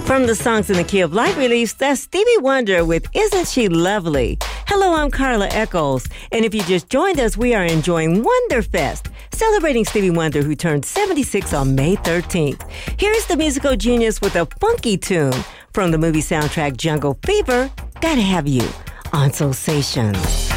From the Songs in the Key of Light release, that's Stevie Wonder with Isn't She Lovely? Hello, I'm Carla Echols, and if you just joined us, we are enjoying Wonderfest, celebrating Stevie Wonder, who turned 76 on May 13th. Here's the musical genius with a funky tune from the movie soundtrack Jungle Fever, Gotta Have You, on Soulsation.